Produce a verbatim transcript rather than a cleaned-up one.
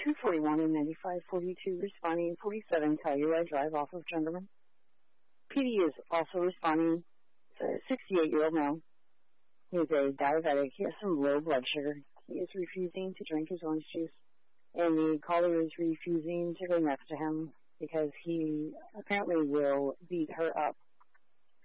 two forty-one and ninety-five forty-two responding, forty-seven Telluride Drive off of Genderman. P D is also responding. It's a sixty-eight-year-old male. He is a diabetic. He has some low blood sugar. He is refusing to drink his orange juice. And the caller is refusing to go next to him because he apparently will beat her up